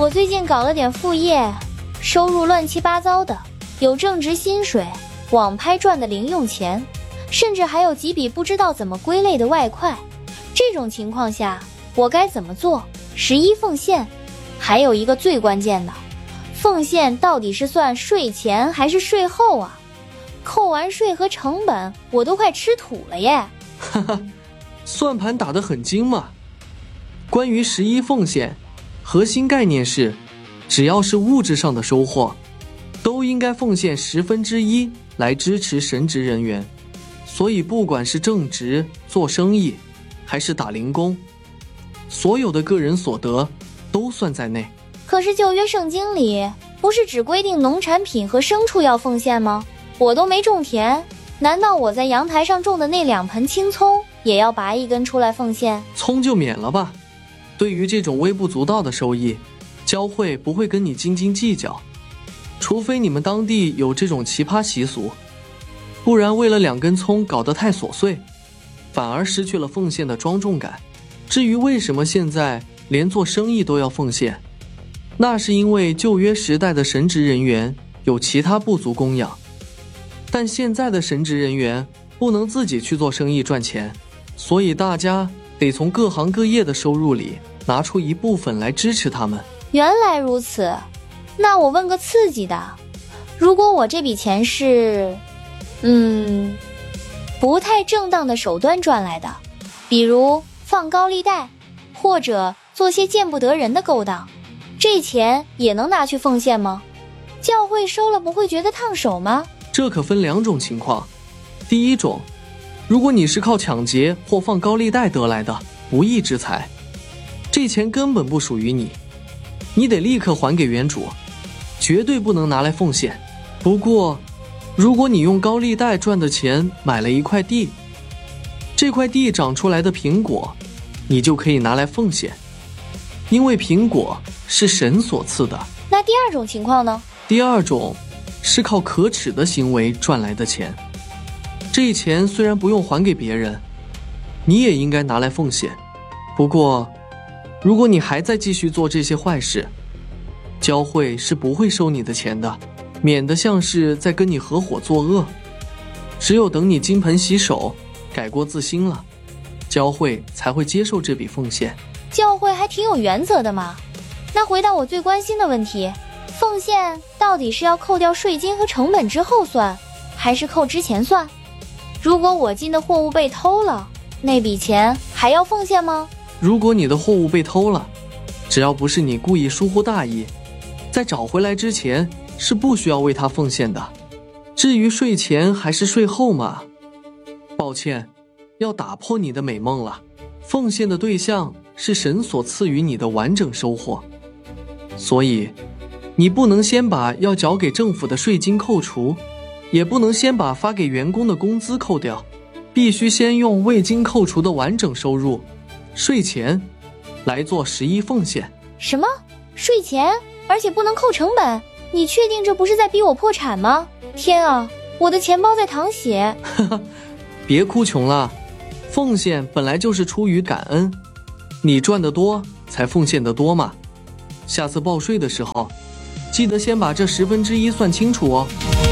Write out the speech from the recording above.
我最近搞了点副业，收入乱七八糟的，有正职薪水，网拍赚的零用钱，甚至还有几笔不知道怎么归类的外快。这种情况下，我该怎么做？11奉献。还有一个最关键的，奉献到底是算税前还是税后啊？扣完税和成本，我都快吃土了耶！ 哈哈，算盘打得很精嘛。关于11奉献，核心概念是，只要是物质上的收获，都应该奉献1/10来支持神职人员。所以不管是正职、做生意，还是打零工，所有的个人所得都算在内。 可是旧约圣经里不是只规定农产品和牲畜要奉献吗？我都没种田，难道我在阳台上种的那2盆青葱也要拔一根出来奉献？ 葱就免了吧。对于这种微不足道的收益，教会不会跟你斤斤计较，除非你们当地有这种奇葩习俗，不然为了2根葱搞得太琐碎，反而失去了奉献的庄重感。至于为什么现在连做生意都要奉献，那是因为旧约时代的神职人员有其他部族供养，但现在的神职人员不能自己去做生意赚钱，所以大家得从各行各业的收入里拿出一部分来支持他们。 原来如此，那我问个刺激的，如果我这笔钱是不太正当的手段赚来的，比如放高利贷，或者做些见不得人的勾当，这钱也能拿去奉献吗？教会收了不会觉得烫手吗？ 这可分2种情况。第一种，如果你是靠抢劫或放高利贷得来的不义之财，这钱根本不属于你，你得立刻还给原主，绝对不能拿来奉献。不过如果你用高利贷赚的钱买了一块地，这块地长出来的苹果你就可以拿来奉献，因为苹果是神所赐的。 那第2种情况呢？ 第2种是靠可耻的行为赚来的钱，这钱虽然不用还给别人，你也应该拿来奉献。不过如果你还在继续做这些坏事，教会是不会收你的钱的，免得像是在跟你合伙作恶。只有等你金盆洗手，改过自新了，教会才会接受这笔奉献。 教会还挺有原则的嘛。那回到我最关心的问题，奉献到底是要扣掉税金和成本之后算，还是扣之前算？如果我进的货物被偷了，那笔钱还要奉献吗？ 如果你的货物被偷了，只要不是你故意疏忽大意，在找回来之前是不需要为它奉献的。至于税前还是税后嘛，抱歉，要打破你的美梦了。奉献的对象是神所赐予你的完整收获，所以你不能先把要缴给政府的税金扣除，也不能先把发给员工的工资扣掉，必须先用未经扣除的完整收入税前来做11奉献。 什么？税前？而且不能扣成本？你确定这不是在逼我破产吗？天啊，我的钱包在淌血。 别哭穷了，奉献本来就是出于感恩，你赚得多才奉献得多嘛。下次报税的时候，记得先把这1/10算清楚哦。